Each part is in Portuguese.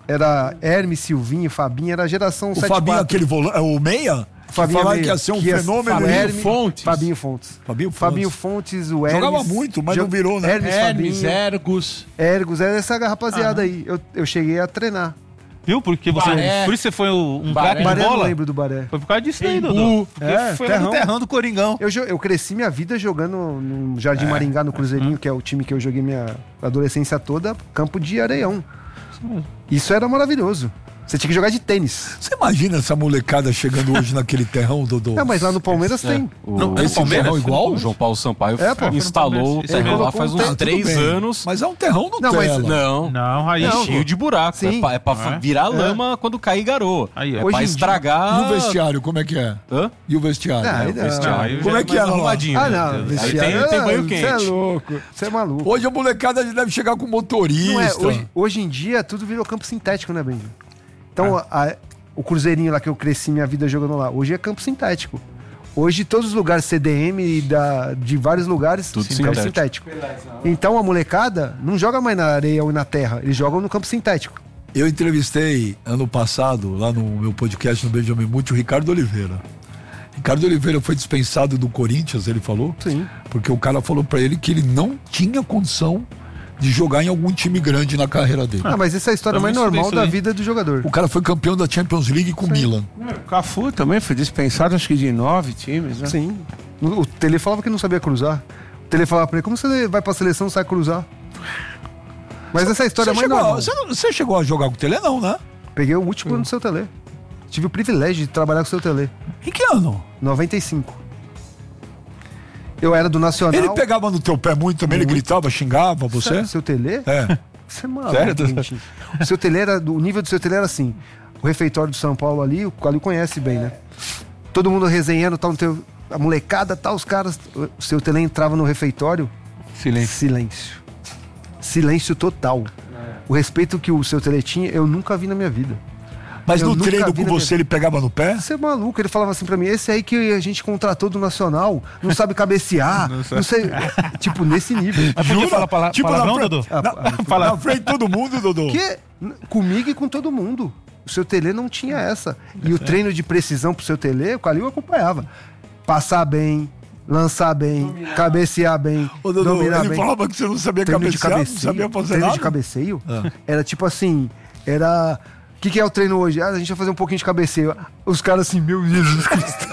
era Hermes, Silvinho, Fabinho, era a geração 7-4. O Fabinho, aquele volante, o meia? Falaram que ia ser um fenômeno. Fabinho Fontes. Fabinho Fontes, o Hermes. Jogava muito, mas não virou, né? Hermes, Ergos, era essa rapaziada aí. Eu cheguei a treinar. Viu? Porque por isso você foi um craque de Baré, bola? Não lembro do Baré. Foi por causa disso aí, Dodô. Foi lá no terrão do Coringão. Eu cresci minha vida jogando no Jardim Maringá, no Cruzeirinho, que é o time que eu joguei minha adolescência toda, campo de areião. Isso era maravilhoso. Você tinha que jogar de tênis. Você imagina essa molecada chegando hoje naquele terrão, Dodô? Mas lá no Palmeiras tem. Esse terrão igual? O João Paulo Sampaio instalou o terrão lá faz uns 3 anos. Mas é um terrão no tela. Não, Raiz. Cheio de buraco. Sim. É pra virar lama quando cair garoa. Aí, é pra estragar... E o vestiário, como é que é? Hã? E o vestiário? O vestiário como é que é arrumadinho. Não, vestiário. Tem banho quente. Você é louco. Você é maluco. Hoje a molecada deve chegar com motorista. Não é, hoje em dia tudo virou campo sintético, né, Benji? Então, o Cruzeirinho lá que eu cresci minha vida jogando lá, hoje é campo sintético. Hoje todos os lugares CDM de vários lugares, tudo campo sintético. Então a molecada não joga mais na areia ou na terra, eles jogam no campo sintético. Eu entrevistei ano passado, lá no meu podcast no Benjamin Muti, o Ricardo Oliveira. Ricardo Oliveira foi dispensado do Corinthians, ele falou? Sim. Porque o cara falou pra ele que ele não tinha condição de jogar em algum time grande na carreira dele. Mas essa é a história mais normal da vida do jogador. O cara foi campeão da Champions League com o Milan. O Cafu também foi dispensado, acho que de 9 times, né? Sim. O Tele falava que não sabia cruzar. O Tele falava pra ele, como você vai pra seleção e sai cruzar? Mas essa história é mais normal. Você chegou a jogar com o Tele, não, né? Peguei o último ano do seu Tele. Tive o privilégio de trabalhar com o seu Tele. Em que ano? 95. Eu era do Nacional. Ele pegava no teu pé muito também, ele gritava, xingava você? Seu Tele? É. Você é maluco, gente. O seu Tele o nível do seu Tele era assim. O refeitório do São Paulo ali, o Calil conhece bem, né? Todo mundo resenhando, tal, a molecada, tal, os caras. O seu Tele entrava no refeitório. Silêncio total. O respeito que o seu Tele tinha, eu nunca vi na minha vida. Mas no treino com você ele pegava no pé? Você é maluco, ele falava assim pra mim, esse aí que a gente contratou do Nacional, não sabe cabecear, não sei, tipo, nesse nível. Mas podia falar palavrão, Dodô? Na frente de todo mundo, Dodô? Comigo e com todo mundo. O seu Tele não tinha essa. E o treino de precisão pro seu Tele, o Calil acompanhava. Passar bem, lançar bem, cabecear bem, dominar bem. Ele falava que você não sabia cabecear, não sabia fazer treino nada? de cabeceio era tipo assim, era... O que é o treino hoje? A gente vai fazer um pouquinho de cabeceio. Os caras assim, meu Jesus Cristo.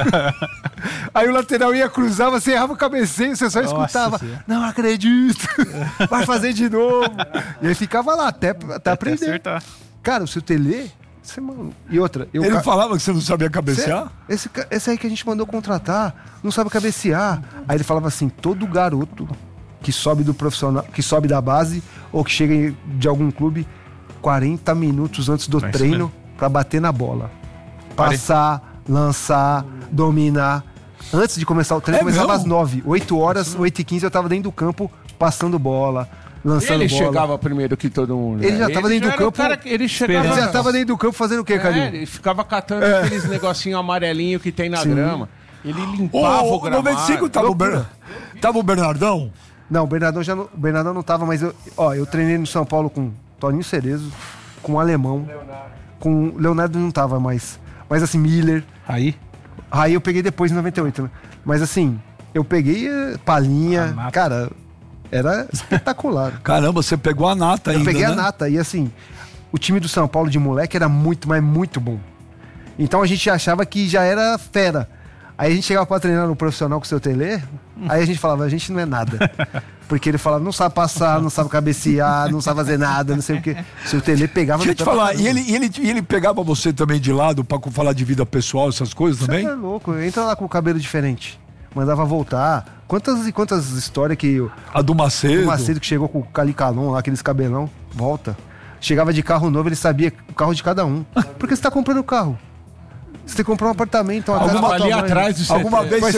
Aí o lateral ia cruzar, você errava o cabeceio, você só escutava. Não acredito. Vai fazer de novo. E ele ficava lá até aprender. Acertar. Cara, o seu Tele... Você, mano. E outra... Ele falava que você não sabia cabecear? Esse aí que a gente mandou contratar, não sabe cabecear. Aí ele falava assim, todo garoto que sobe do profissional, que sobe da base ou que chega de algum clube... 40 minutos antes do treino pra bater na bola. Passar, lançar, dominar. Antes de começar o treino, começava às 9. 8 horas, 8h15 eu tava dentro do campo, passando bola, lançando bola. Ele chegava primeiro que todo mundo. Ele já tava dentro do campo. Ele já tava dentro do campo fazendo o quê, Calil? Ele ficava catando aqueles negocinhos amarelinhos que tem na grama. Ele limpava o gramado. 95 tava o Bernardão? Não, o Bernardão não tava, mas eu treinei no São Paulo com Toninho Cerezo, com o Alemão, com o Leonardo não tava mais, mas assim, Miller. Aí eu peguei depois em 98, né? Mas assim, eu peguei Palinha, cara, era espetacular. Caramba, você pegou a nata ainda, Eu peguei né? a nata, e assim, o time do São Paulo de moleque era muito, mas muito bom. Então a gente achava que já era fera. Aí a gente chegava pra treinar no profissional com o seu Tele, aí a gente falava, a gente não é nada. Porque ele falava, não sabe passar, não sabe cabecear, não sabe fazer nada, não sei o quê. O seu Tele pegava... Deixa eu te falar, e ele pegava você também de lado pra falar de vida pessoal, essas coisas também? Você é louco, entra lá com o cabelo diferente. Mandava voltar. Quantas e quantas histórias que... A do Macedo. O Macedo que chegou com o calicalão lá, aqueles cabelão, volta. Chegava de carro novo, ele sabia o carro de cada um. Por que você tá comprando o carro? Você tem que comprar um apartamento, uma casa ali atrás do alguma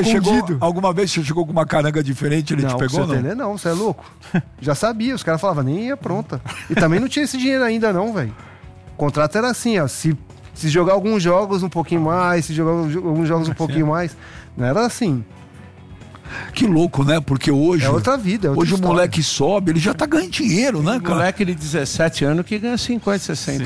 vez você chegou com uma caranga diferente, ele te pegou, não? Não, você é louco. Já sabia, os caras falavam, nem ia pronta. E também não tinha esse dinheiro ainda não, velho. O contrato era assim, ó, se jogar alguns jogos um pouquinho mais, se jogar alguns jogos um pouquinho mais, não era assim. Que louco, né? Porque hoje... É outra vida, é outra hoje história. o moleque sobe, ele já tá ganhando dinheiro, né, cara? Moleque de 17 anos que ganha 50, 60